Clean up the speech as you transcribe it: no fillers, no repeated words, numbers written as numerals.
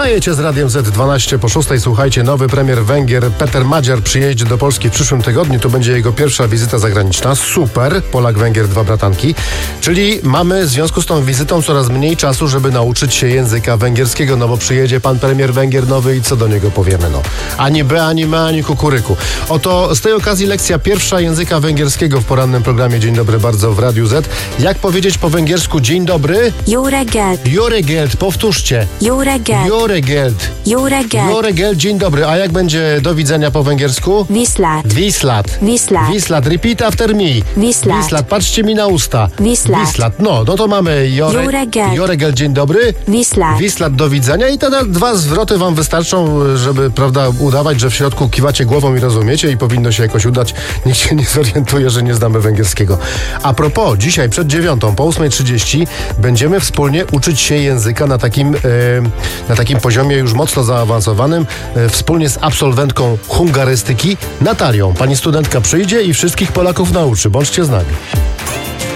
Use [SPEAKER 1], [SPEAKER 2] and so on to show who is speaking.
[SPEAKER 1] Wstajecie z Radiem Z12 po 6. Słuchajcie, nowy premier Węgier Peter Magyar przyjedzie do Polski w przyszłym tygodniu. To będzie jego pierwsza wizyta zagraniczna. Super. Polak, Węgier, dwa bratanki. Czyli mamy w związku z tą wizytą coraz mniej czasu, żeby nauczyć się języka węgierskiego, no bo przyjedzie pan premier Węgier nowy i co do niego powiemy, no. Ani B, ani M, ani kukuryku. Oto z tej okazji lekcja pierwsza języka węgierskiego w porannym programie Dzień Dobry Bardzo w Radiu Z. Jak powiedzieć po węgiersku dzień dobry?
[SPEAKER 2] Jó reggelt.
[SPEAKER 1] Jó reggelt, powtórzcie.
[SPEAKER 2] Jó reggelt.
[SPEAKER 1] Jó reggelt.
[SPEAKER 2] Jó reggelt.
[SPEAKER 1] Jó reggelt, dzień dobry. A jak będzie do widzenia po węgiersku?
[SPEAKER 2] Viszlát.
[SPEAKER 1] Wiślat.
[SPEAKER 2] Viszlát.
[SPEAKER 1] Wiślat, repeat after me.
[SPEAKER 2] Wiszlát.
[SPEAKER 1] Wiślat, patrzcie mi na usta.
[SPEAKER 2] Wiszlát.
[SPEAKER 1] Wiślat, no to mamy
[SPEAKER 2] Jó reggelt.
[SPEAKER 1] Jó reggelt, dzień dobry.
[SPEAKER 2] Viszlát.
[SPEAKER 1] Wiślat, do widzenia i te dwa zwroty wam wystarczą, żeby, prawda, udawać, że w środku kiwacie głową i rozumiecie i powinno się jakoś udać. Nikt się nie zorientuje, że nie znamy węgierskiego. A propos, dzisiaj przed 9:00, po 8:30 będziemy wspólnie uczyć się języka na takim poziomie już mocno zaawansowanym, wspólnie z absolwentką hungarystyki Natalią. Pani studentka przyjdzie i wszystkich Polaków nauczy. Bądźcie z nami.